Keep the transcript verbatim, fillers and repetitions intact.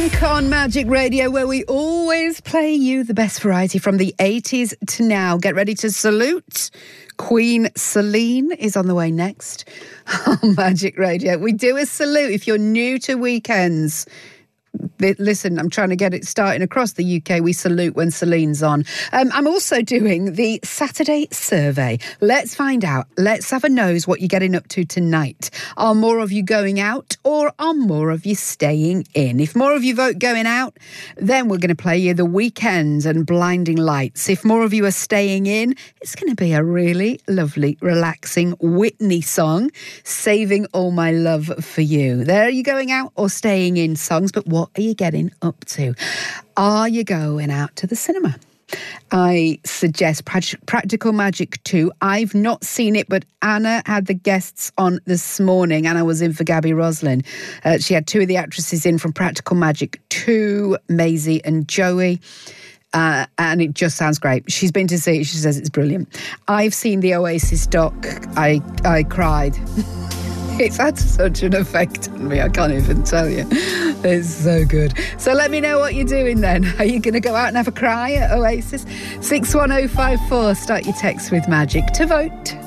Funk on Magic Radio, where we always play you the best variety from the eighties to now. Get ready to salute. Queen Celine is on the way next on Magic Radio. We do a salute if you're new to weekends. Listen, I'm trying to get it starting across the U K. We salute when Celine's on. Um, I'm also doing the Saturday survey. Let's find out. Let's have a nose what you're getting up to tonight. Are more of you going out or are more of you staying in? If more of you vote going out, then we're going to play you The Weeknd and Blinding Lights. If more of you are staying in, it's going to be a really lovely, relaxing Whitney song, Saving All My Love for You. There, are you going out or staying in songs, but what are you getting up to? Are you going out to the cinema? I suggest Practical Magic two. I've not seen it, but Anna had the guests on this morning. Anna was in for Gabby Roslin. Uh, she had two of the actresses in from Practical Magic two, Maisie and Joey. Uh, and it just sounds great. She's been to see it. She says it's brilliant. I've seen the Oasis doc. I, I cried. It's had such an effect on me, I can't even tell you. It's so good. So let me know what you're doing then. Are you going to go out and have a cry at Oasis? six one oh five four, start your text with Magic to vote.